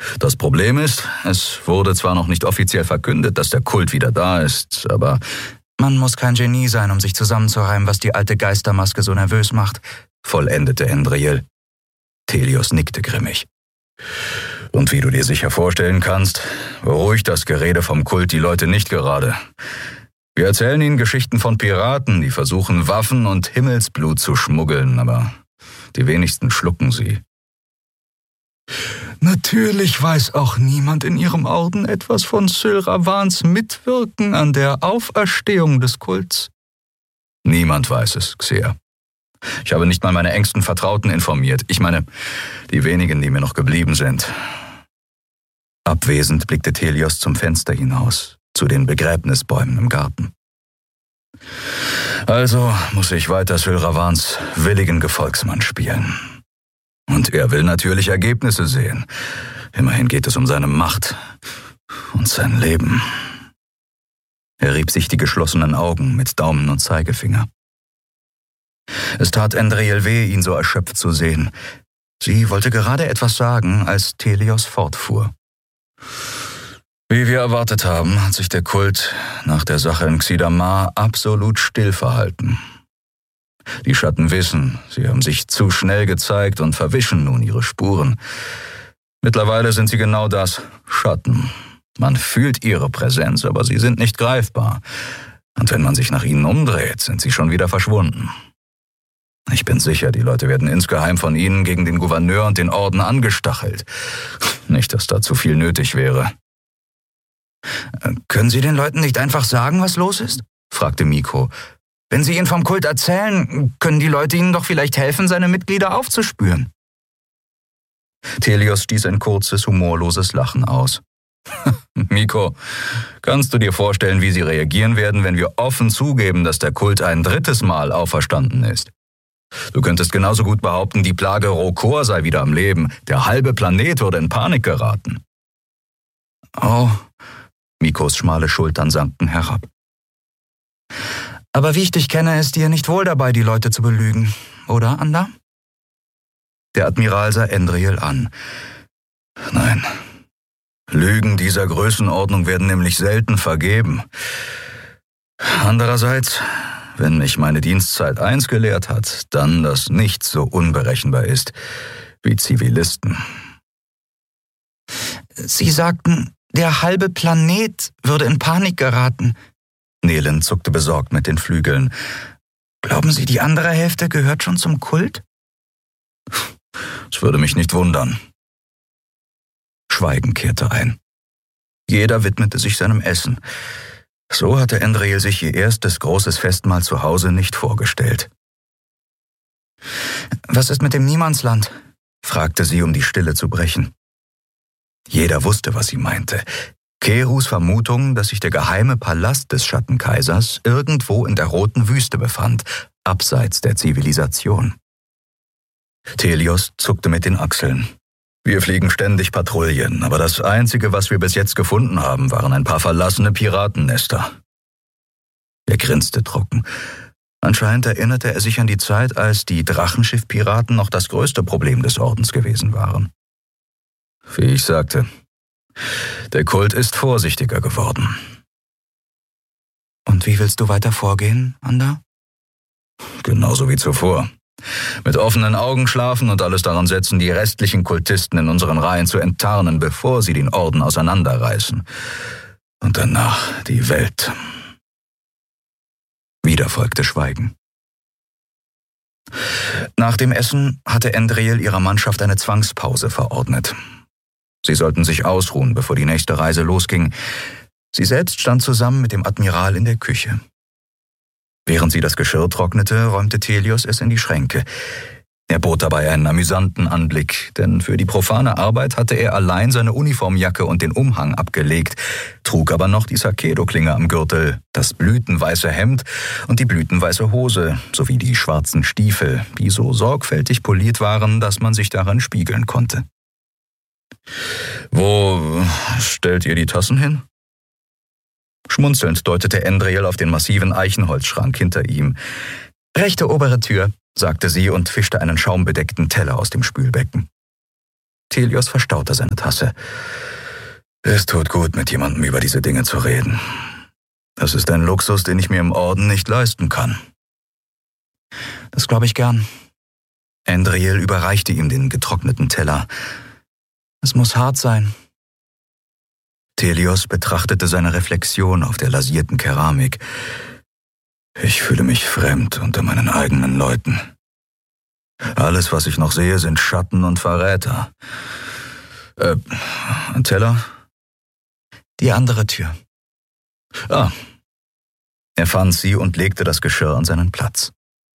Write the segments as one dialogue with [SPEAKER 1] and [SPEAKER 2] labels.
[SPEAKER 1] Das Problem ist, es wurde zwar noch nicht offiziell verkündet, dass der Kult wieder da ist, aber
[SPEAKER 2] man muss kein Genie sein, um sich zusammenzureimen, was die alte Geistermaske so nervös macht,
[SPEAKER 1] vollendete Endriel. Thelios nickte grimmig. Und wie du dir sicher vorstellen kannst, beruhigt das Gerede vom Kult die Leute nicht gerade. Wir erzählen ihnen Geschichten von Piraten, die versuchen, Waffen und Himmelsblut zu schmuggeln, aber die wenigsten schlucken sie.
[SPEAKER 2] Natürlich weiß auch niemand in ihrem Orden etwas von Syl Ravans Mitwirken an der Auferstehung des Kults.
[SPEAKER 1] Niemand weiß es, Xer. Ich habe nicht mal meine engsten Vertrauten informiert. Ich meine, die wenigen, die mir noch geblieben sind. Abwesend blickte Thelios zum Fenster hinaus, zu den Begräbnisbäumen im Garten. Also muss ich weiter Syl Ravans willigen Gefolgsmann spielen. Und er will natürlich Ergebnisse sehen. Immerhin geht es um seine Macht und sein Leben. Er rieb sich die geschlossenen Augen mit Daumen und Zeigefinger. Es tat Endriel weh, ihn so erschöpft zu sehen. Sie wollte gerade etwas sagen, als Thelios fortfuhr. Wie wir erwartet haben, hat sich der Kult nach der Sache in Xidamar absolut still verhalten. Die Schatten wissen, sie haben sich zu schnell gezeigt und verwischen nun ihre Spuren. Mittlerweile sind sie genau das, Schatten. Man fühlt ihre Präsenz, aber sie sind nicht greifbar. Und wenn man sich nach ihnen umdreht, sind sie schon wieder verschwunden. Ich bin sicher, die Leute werden insgeheim von ihnen gegen den Gouverneur und den Orden angestachelt. Nicht, dass da zu viel nötig wäre.
[SPEAKER 2] Können Sie den Leuten nicht einfach sagen, was los ist? Fragte Miko. Wenn Sie ihnen vom Kult erzählen, können die Leute ihnen doch vielleicht helfen, seine Mitglieder aufzuspüren.
[SPEAKER 1] Thelios stieß ein kurzes, humorloses Lachen aus. Miko, kannst du dir vorstellen, wie sie reagieren werden, wenn wir offen zugeben, dass der Kult ein drittes Mal auferstanden ist? Du könntest genauso gut behaupten, die Plage Rokor sei wieder am Leben. Der halbe Planet würde in Panik geraten.
[SPEAKER 2] Oh, Mikos schmale Schultern sanken herab. Aber wie ich dich kenne, ist dir nicht wohl dabei, die Leute zu belügen, oder, Anda?
[SPEAKER 1] Der Admiral sah Endriel an. Nein, Lügen dieser Größenordnung werden nämlich selten vergeben. Andererseits, wenn mich meine Dienstzeit eins gelehrt hat, dann, dass nichts so unberechenbar ist wie Zivilisten.
[SPEAKER 2] Sie sagten, der halbe Planet würde in Panik geraten.
[SPEAKER 1] Nelen zuckte besorgt mit den Flügeln.
[SPEAKER 2] Glauben Sie, die andere Hälfte gehört schon zum Kult?
[SPEAKER 1] Es würde mich nicht wundern. Schweigen kehrte ein. Jeder widmete sich seinem Essen. So hatte Endriel sich ihr erstes großes Festmahl zu Hause nicht vorgestellt.
[SPEAKER 2] Was ist mit dem Niemandsland?
[SPEAKER 1] Fragte sie, um die Stille zu brechen. Jeder wusste, was sie meinte. Kerus Vermutung, dass sich der geheime Palast des Schattenkaisers irgendwo in der Roten Wüste befand, abseits der Zivilisation. Thelios zuckte mit den Achseln. Wir fliegen ständig Patrouillen, aber das Einzige, was wir bis jetzt gefunden haben, waren ein paar verlassene Piratennester. Er grinste trocken. Anscheinend erinnerte er sich an die Zeit, als die Drachenschiff-Piraten noch das größte Problem des Ordens gewesen waren. Wie ich sagte, der Kult ist vorsichtiger geworden.
[SPEAKER 2] Und wie willst du weiter vorgehen, Anda?
[SPEAKER 1] Genauso wie zuvor. Mit offenen Augen schlafen und alles daran setzen, die restlichen Kultisten in unseren Reihen zu enttarnen, bevor sie den Orden auseinanderreißen. Und danach die Welt. Wieder folgte Schweigen. Nach dem Essen hatte Endriel ihrer Mannschaft eine Zwangspause verordnet. Sie sollten sich ausruhen, bevor die nächste Reise losging. Sie selbst stand zusammen mit dem Admiral in der Küche. Während sie das Geschirr trocknete, räumte Thelios es in die Schränke. Er bot dabei einen amüsanten Anblick, denn für die profane Arbeit hatte er allein seine Uniformjacke und den Umhang abgelegt, trug aber noch die Sakedo-Klinge am Gürtel, das blütenweiße Hemd und die blütenweiße Hose, sowie die schwarzen Stiefel, die so sorgfältig poliert waren, dass man sich darin spiegeln konnte. »Wo stellt ihr die Tassen hin?« Schmunzelnd deutete Endriel auf den massiven Eichenholzschrank hinter ihm. »Rechte obere Tür«, sagte sie und fischte einen schaumbedeckten Teller aus dem Spülbecken. Telios verstaute seine Tasse. Es tut gut, mit jemandem über diese Dinge zu reden. Das ist ein Luxus, den ich mir im Orden nicht leisten kann.
[SPEAKER 2] Das glaube ich gern. Andriel überreichte ihm den getrockneten Teller. Es muss hart sein.
[SPEAKER 1] Telios betrachtete seine Reflexion auf der lasierten Keramik. Ich fühle mich fremd unter meinen eigenen Leuten. Alles, was ich noch sehe, sind Schatten und Verräter. Teller?
[SPEAKER 2] Die andere Tür.
[SPEAKER 1] Ah. Er fand sie und legte das Geschirr an seinen Platz.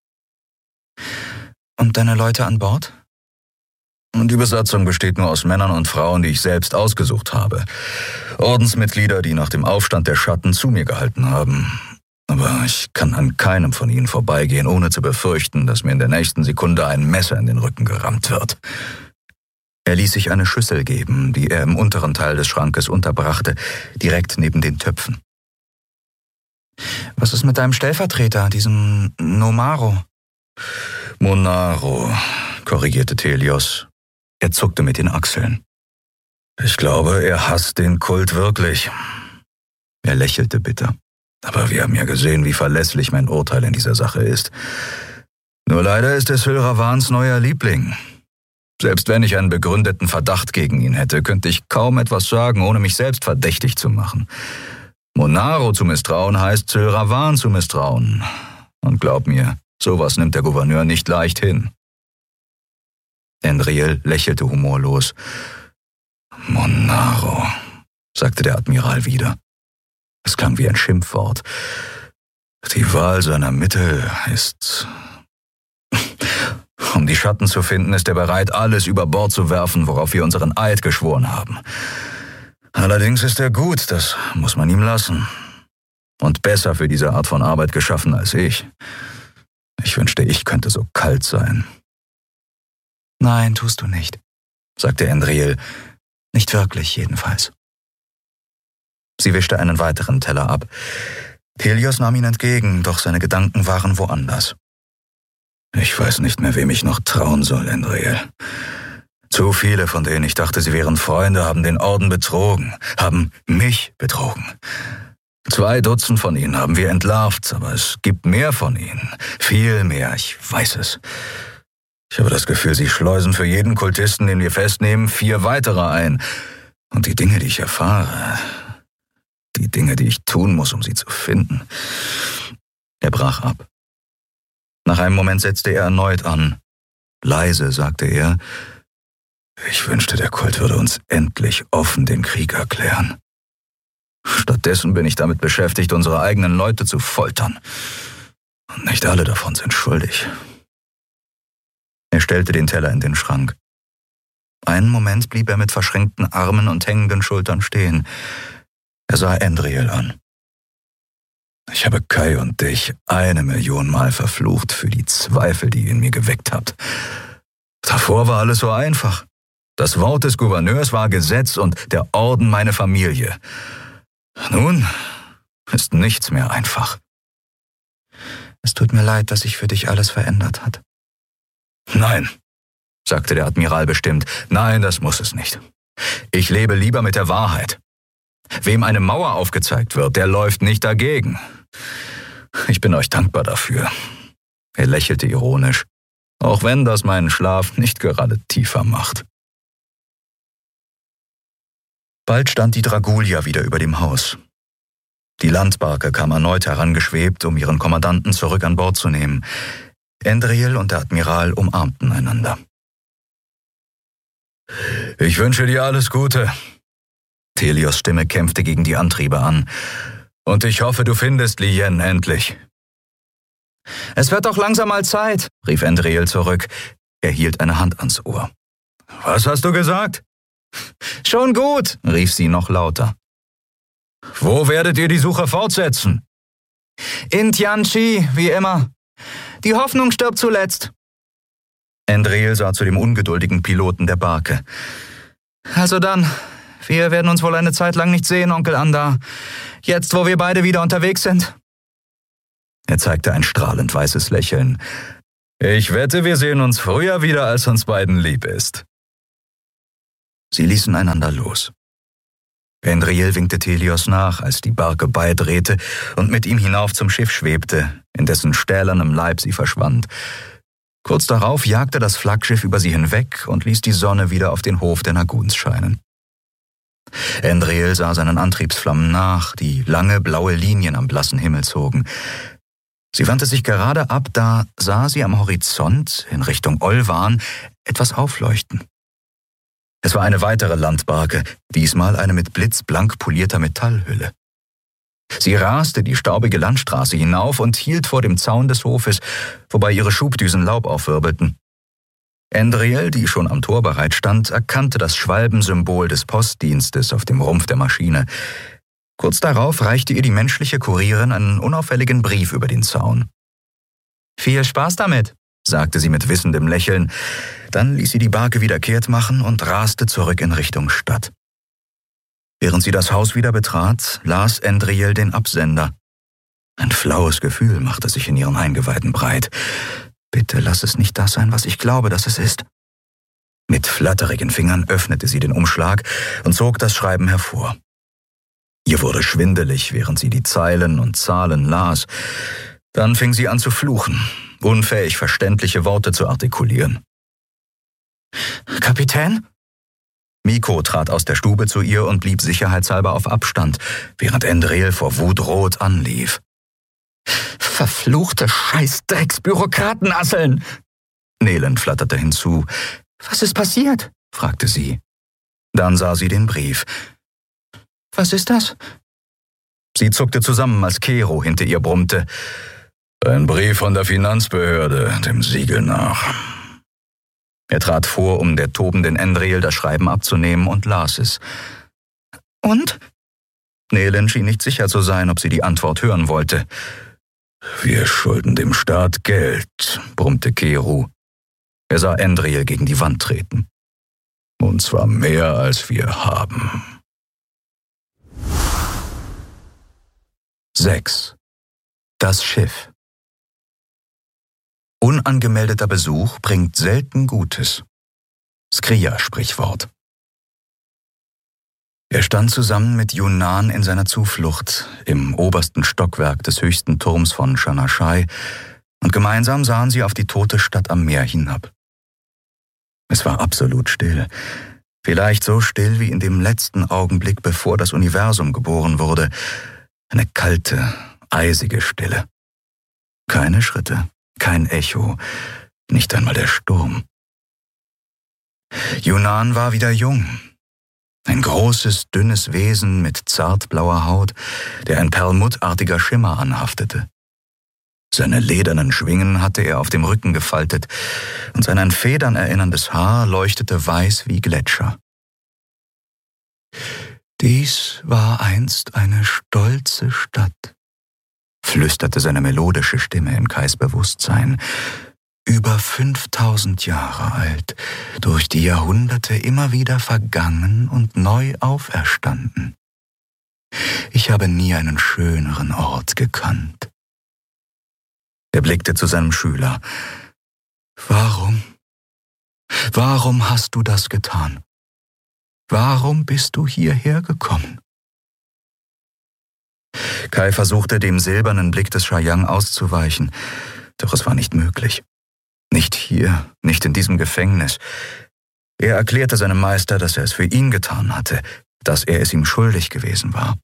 [SPEAKER 2] Und deine Leute an Bord?
[SPEAKER 1] Die Besatzung besteht nur aus Männern und Frauen, die ich selbst ausgesucht habe. Ordensmitglieder, die nach dem Aufstand der Schatten zu mir gehalten haben. Aber ich kann an keinem von ihnen vorbeigehen, ohne zu befürchten, dass mir in der nächsten Sekunde ein Messer in den Rücken gerammt wird. Er ließ sich eine Schüssel geben, die er im unteren Teil des Schrankes unterbrachte, direkt neben den Töpfen.
[SPEAKER 2] Was ist mit deinem Stellvertreter, diesem Nomaro?
[SPEAKER 1] Monaro, korrigierte Telios. Er zuckte mit den Achseln. Ich glaube, er hasst den Kult wirklich. Er lächelte bitter. Aber wir haben ja gesehen, wie verlässlich mein Urteil in dieser Sache ist. Nur leider ist er Syl Ravans neuer Liebling. Selbst wenn ich einen begründeten Verdacht gegen ihn hätte, könnte ich kaum etwas sagen, ohne mich selbst verdächtig zu machen. Monaro zu misstrauen heißt, Syl Ravan zu misstrauen. Und glaub mir, sowas nimmt der Gouverneur nicht leicht hin. Andriel lächelte humorlos. Monaro, sagte der Admiral wieder. Es klang wie ein Schimpfwort. Die Wahl seiner Mittel ist... Um die Schatten zu finden, ist er bereit, alles über Bord zu werfen, worauf wir unseren Eid geschworen haben. Allerdings ist er gut, das muss man ihm lassen. Und besser für diese Art von Arbeit geschaffen als ich. Ich wünschte, ich könnte so kalt sein.
[SPEAKER 2] Nein, tust du nicht, sagte Andriel. Nicht wirklich, jedenfalls.
[SPEAKER 1] Sie wischte einen weiteren Teller ab. Telios nahm ihn entgegen, doch seine Gedanken waren woanders. Ich weiß nicht mehr, wem ich noch trauen soll, Andriel. Zu viele, von denen ich dachte, sie wären Freunde, haben den Orden betrogen, haben mich betrogen. 2 Dutzend von ihnen haben wir entlarvt, aber es gibt mehr von ihnen. Viel mehr, ich weiß es. Ich habe das Gefühl, sie schleusen für jeden Kultisten, den wir festnehmen, 4 weitere ein. Und die Dinge, die ich erfahre, die Dinge, die ich tun muss, um sie zu finden. Er brach ab. Nach einem Moment setzte er erneut an. Leise sagte er, ich wünschte, der Kult würde uns endlich offen den Krieg erklären. Stattdessen bin ich damit beschäftigt, unsere eigenen Leute zu foltern. Und nicht alle davon sind schuldig. Er stellte den Teller in den Schrank. Einen Moment blieb er mit verschränkten Armen und hängenden Schultern stehen. Er sah Andriel an. Ich habe Kai und dich 1 Million Mal verflucht für die Zweifel, die ihr in mir geweckt habt. Davor war alles so einfach. Das Wort des Gouverneurs war Gesetz und der Orden meine Familie. Nun ist nichts mehr einfach.
[SPEAKER 2] Es tut mir leid, dass sich für dich alles verändert hat.
[SPEAKER 1] Nein, sagte der Admiral bestimmt. Nein, das muss es nicht. Ich lebe lieber mit der Wahrheit. Wem eine Mauer aufgezeigt wird, der läuft nicht dagegen. Ich bin euch dankbar dafür. Er lächelte ironisch, auch wenn das meinen Schlaf nicht gerade tiefer macht. Bald stand die Dragulia wieder über dem Haus. Die Landbarke kam erneut herangeschwebt, um ihren Kommandanten zurück an Bord zu nehmen. Andriel und der Admiral umarmten einander. Ich wünsche dir alles Gute. Telios Stimme kämpfte gegen die Antriebe an. Und ich hoffe, du findest Lien endlich.
[SPEAKER 2] Es wird doch langsam mal Zeit, rief Andriel zurück.
[SPEAKER 1] Er hielt eine Hand ans Ohr. Was hast du gesagt?
[SPEAKER 2] Schon gut, rief sie noch lauter.
[SPEAKER 1] Wo werdet ihr die Suche fortsetzen?
[SPEAKER 2] In Tianchi, wie immer. Die Hoffnung stirbt zuletzt.
[SPEAKER 1] Andriel sah zu dem ungeduldigen Piloten der Barke.
[SPEAKER 2] Also dann, wir werden uns wohl eine Zeit lang nicht sehen, Onkel Andar. Jetzt, wo wir beide wieder unterwegs sind.
[SPEAKER 1] Er zeigte ein strahlend weißes Lächeln. Ich wette, wir sehen uns früher wieder, als uns beiden lieb ist. Sie ließen einander los. Endriel winkte Thelios nach, als die Barke beidrehte und mit ihm hinauf zum Schiff schwebte, in dessen stählernem Leib sie verschwand. Kurz darauf jagte das Flaggschiff über sie hinweg und ließ die Sonne wieder auf den Hof der Naguns scheinen. Endriel sah seinen Antriebsflammen nach, die lange blaue Linien am blassen Himmel zogen. Sie wandte sich gerade ab, da sah sie am Horizont in Richtung Olvan etwas aufleuchten. Es war eine weitere Landbarke, diesmal eine mit blitzblank polierter Metallhülle. Sie raste die staubige Landstraße hinauf und hielt vor dem Zaun des Hofes, wobei ihre Schubdüsen Laub aufwirbelten. Endriel, die schon am Tor bereit stand, erkannte das Schwalbensymbol des Postdienstes auf dem Rumpf der Maschine. Kurz darauf reichte ihr die menschliche Kurierin einen unauffälligen Brief über den Zaun. »Viel Spaß damit«, sagte sie mit wissendem Lächeln. Dann ließ sie die Barke wieder kehrt machen und raste zurück in Richtung Stadt. Während sie das Haus wieder betrat, las Endriel den Absender. Ein flaues Gefühl machte sich in ihren Eingeweiden breit. »Bitte lass es nicht das sein, was ich glaube, dass es ist.« Mit flatterigen Fingern öffnete sie den Umschlag und zog das Schreiben hervor. Ihr wurde schwindelig, während sie die Zeilen und Zahlen las. Dann fing sie an zu fluchen, unfähig, verständliche Worte zu artikulieren. »Kapitän?« Miko trat aus der Stube zu ihr und blieb sicherheitshalber auf Abstand, während Endriel vor Wut rot anlief. »Verfluchte Scheiß-Drecks-Bürokratenasseln!« Nelen flatterte hinzu. »Was ist passiert?« fragte sie. Dann sah sie den Brief. »Was ist das?« Sie zuckte zusammen, als Kero hinter ihr brummte. »Ein Brief von der Finanzbehörde, dem Siegel nach.« Er trat vor, um der tobenden Endriel das Schreiben abzunehmen, und las es. »Und?« Nelen schien nicht sicher zu sein, ob sie die Antwort hören wollte. »Wir schulden dem Staat Geld«, brummte Kero. Er sah Endriel gegen die Wand treten. »Und zwar mehr, als wir haben.« 6. Das Schiff. Unangemeldeter Besuch bringt selten Gutes. Skria-Sprichwort. Er stand zusammen mit Yunan in seiner Zuflucht im obersten Stockwerk des höchsten Turms von Shanashai, und gemeinsam sahen sie auf die tote Stadt am Meer hinab. Es war absolut still, vielleicht so still wie in dem letzten Augenblick, bevor das Universum geboren wurde. Eine kalte, eisige Stille. Keine Schritte, kein Echo, nicht einmal der Sturm. Yunan war wieder jung. Ein großes, dünnes Wesen mit zartblauer Haut, der ein perlmuttartiger Schimmer anhaftete. Seine ledernen Schwingen hatte er auf dem Rücken gefaltet, und sein an Federn erinnerndes Haar leuchtete weiß wie Gletscher. »Dies war einst eine stolze Stadt«, flüsterte seine melodische Stimme in Kais Bewusstsein. »Über 5000 Jahre alt, durch die Jahrhunderte immer wieder vergangen und neu auferstanden. Ich habe nie einen schöneren Ort gekannt.« Er blickte zu seinem Schüler. »Warum? Warum hast du das getan? Warum bist du hierher gekommen?« Kai versuchte, dem silbernen Blick des Shayang auszuweichen, doch es war nicht möglich. Nicht hier, nicht in diesem Gefängnis. Er erklärte seinem Meister, dass er es für ihn getan hatte, dass er es ihm schuldig gewesen war.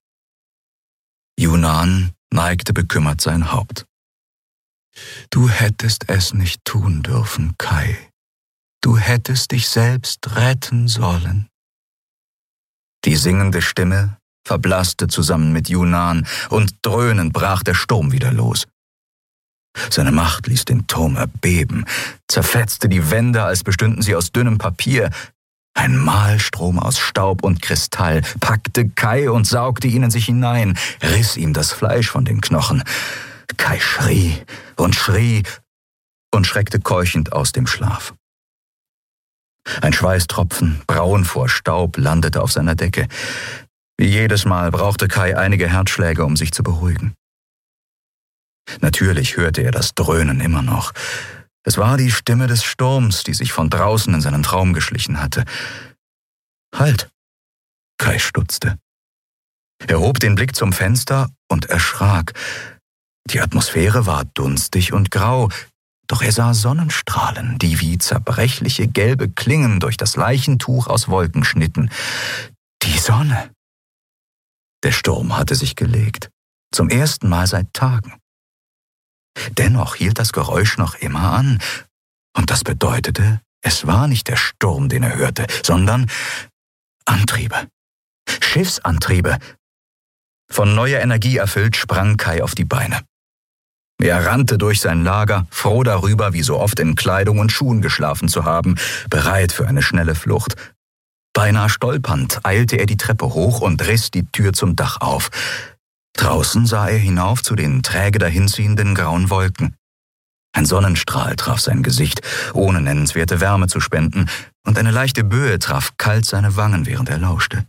[SPEAKER 1] Yunan neigte bekümmert sein Haupt. »Du hättest es nicht tun dürfen, Kai. Du hättest dich selbst retten sollen.« Die singende Stimme verblasste zusammen mit Yunan, und dröhnend brach der Sturm wieder los. Seine Macht ließ den Turm erbeben, zerfetzte die Wände, als bestünden sie aus dünnem Papier. Ein Mahlstrom aus Staub und Kristall packte Kai und saugte ihn in sich hinein, riss ihm das Fleisch von den Knochen. Kai schrie und schreckte keuchend aus dem Schlaf. Ein Schweißtropfen, braun vor Staub, landete auf seiner Decke. Wie jedes Mal brauchte Kai einige Herzschläge, um sich zu beruhigen. Natürlich hörte er das Dröhnen immer noch. Es war die Stimme des Sturms, die sich von draußen in seinen Traum geschlichen hatte. Halt! Kai stutzte. Er hob den Blick zum Fenster und erschrak. Die Atmosphäre war dunstig und grau, doch er sah Sonnenstrahlen, die wie zerbrechliche gelbe Klingen durch das Leichentuch aus Wolken schnitten. Die Sonne! Der Sturm hatte sich gelegt, zum ersten Mal seit Tagen. Dennoch hielt das Geräusch noch immer an, und das bedeutete, es war nicht der Sturm, den er hörte, sondern Antriebe. Schiffsantriebe. Von neuer Energie erfüllt sprang Kai auf die Beine. Er rannte durch sein Lager, froh darüber, wie so oft in Kleidung und Schuhen geschlafen zu haben, bereit für eine schnelle Flucht. Beinahe stolpernd eilte er die Treppe hoch und riss die Tür zum Dach auf. Draußen sah er hinauf zu den träge dahinziehenden grauen Wolken. Ein Sonnenstrahl traf sein Gesicht, ohne nennenswerte Wärme zu spenden, und eine leichte Böe traf kalt seine Wangen, während er lauschte.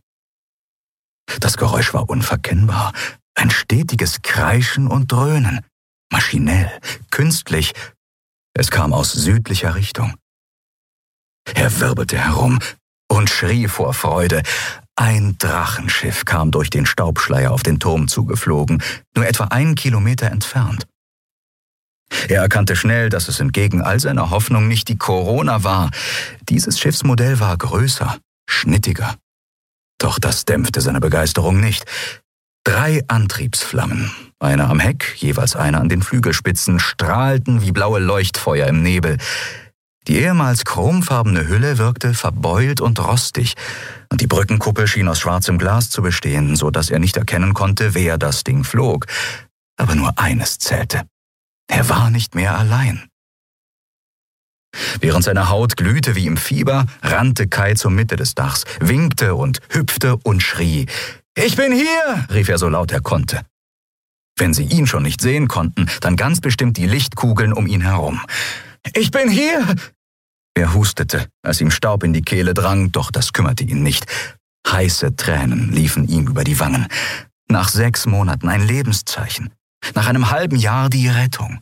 [SPEAKER 1] Das Geräusch war unverkennbar, ein stetiges Kreischen und Dröhnen, maschinell, künstlich. Es kam aus südlicher Richtung. Er wirbelte herum und schrie vor Freude. Ein Drachenschiff kam durch den Staubschleier auf den Turm zugeflogen, nur etwa 1 Kilometer entfernt. Er erkannte schnell, dass es entgegen all seiner Hoffnung nicht die Corona war. Dieses Schiffsmodell war größer, schnittiger. Doch das dämpfte seine Begeisterung nicht. 3 Antriebsflammen, eine am Heck, jeweils eine an den Flügelspitzen, strahlten wie blaue Leuchtfeuer im Nebel. Die ehemals chromfarbene Hülle wirkte verbeult und rostig, und die Brückenkuppel schien aus schwarzem Glas zu bestehen, so dass er nicht erkennen konnte, wer das Ding flog. Aber nur eines zählte. Er war nicht mehr allein. Während seine Haut glühte wie im Fieber, rannte Kai zur Mitte des Dachs, winkte und hüpfte und schrie. »Ich bin hier!« rief er so laut er konnte. Wenn sie ihn schon nicht sehen konnten, dann ganz bestimmt die Lichtkugeln um ihn herum. »Ich bin hier!« Er hustete, als ihm Staub in die Kehle drang, doch das kümmerte ihn nicht. Heiße Tränen liefen ihm über die Wangen. Nach 6 Monaten ein Lebenszeichen. Nach einem halben Jahr die Rettung.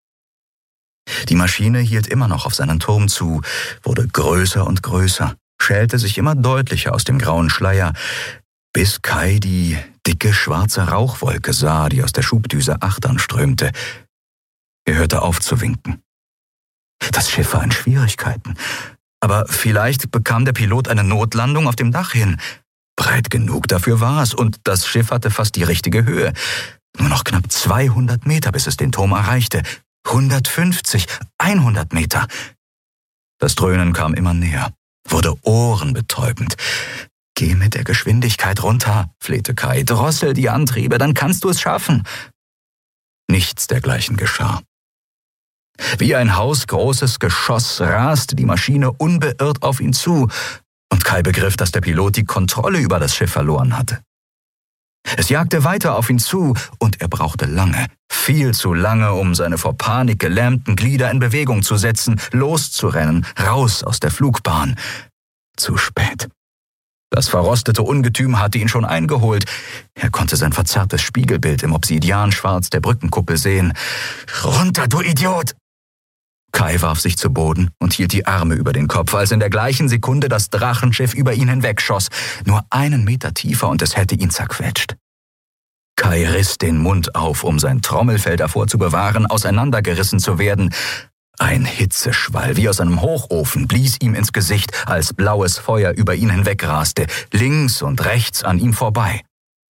[SPEAKER 1] Die Maschine hielt immer noch auf seinen Turm zu, wurde größer und größer, schälte sich immer deutlicher aus dem grauen Schleier, bis Kai die dicke schwarze Rauchwolke sah, die aus der Schubdüse Achtern strömte. Er hörte auf zu winken. Das Schiff war in Schwierigkeiten, aber vielleicht bekam der Pilot eine Notlandung auf dem Dach hin. Breit genug dafür war es, und das Schiff hatte fast die richtige Höhe. Nur noch knapp 200 Meter, bis es den Turm erreichte. 150, 100 Meter. Das Dröhnen kam immer näher, wurde ohrenbetäubend. »Geh mit der Geschwindigkeit runter«, flehte Kai. »Drossel die Antriebe, dann kannst du es schaffen.« Nichts dergleichen geschah. Wie ein hausgroßes Geschoss raste die Maschine unbeirrt auf ihn zu, und Kai begriff, dass der Pilot die Kontrolle über das Schiff verloren hatte. Es jagte weiter auf ihn zu, und er brauchte lange, viel zu lange, um seine vor Panik gelähmten Glieder in Bewegung zu setzen, loszurennen, raus aus der Flugbahn. Zu spät. Das verrostete Ungetüm hatte ihn schon eingeholt. Er konnte sein verzerrtes Spiegelbild im Obsidianschwarz der Brückenkuppel sehen. »Runter, du Idiot!« Kai warf sich zu Boden und hielt die Arme über den Kopf, als in der gleichen Sekunde das Drachenschiff über ihn hinwegschoss. Nur 1 Meter tiefer, und es hätte ihn zerquetscht. Kai riss den Mund auf, um sein Trommelfell davor zu bewahren, auseinandergerissen zu werden. Ein Hitzeschwall wie aus einem Hochofen blies ihm ins Gesicht, als blaues Feuer über ihn hinwegraste, links und rechts an ihm vorbei.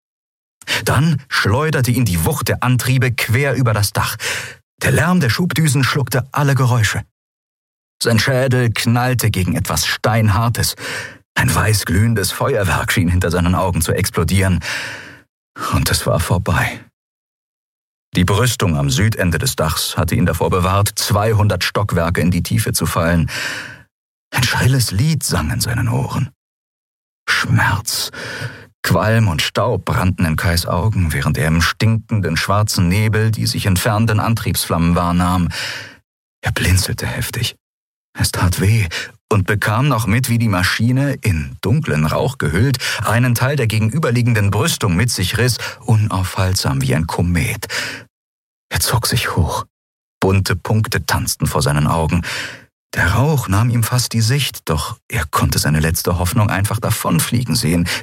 [SPEAKER 1] Dann schleuderte ihn die Wucht der Antriebe quer über das Dach. Der Lärm der Schubdüsen schluckte alle Geräusche. Sein Schädel knallte gegen etwas Steinhartes. Ein weißglühendes Feuerwerk schien hinter seinen Augen zu explodieren. Und es war vorbei. Die Brüstung am Südende des Dachs hatte ihn davor bewahrt, 200 Stockwerke in die Tiefe zu fallen. Ein schrilles Lied sang in seinen Ohren. Schmerz, Qualm und Staub brannten in Kais Augen, während er im stinkenden schwarzen Nebel die sich entfernenden Antriebsflammen wahrnahm. Er blinzelte heftig. Es tat weh und bekam noch mit, wie die Maschine, in dunklen Rauch gehüllt, einen Teil der gegenüberliegenden Brüstung mit sich riss, unaufhaltsam wie ein Komet. Er zog sich hoch. Bunte Punkte tanzten vor seinen Augen.
[SPEAKER 2] Der Rauch nahm ihm fast die Sicht, doch er konnte seine letzte Hoffnung einfach davonfliegen sehen,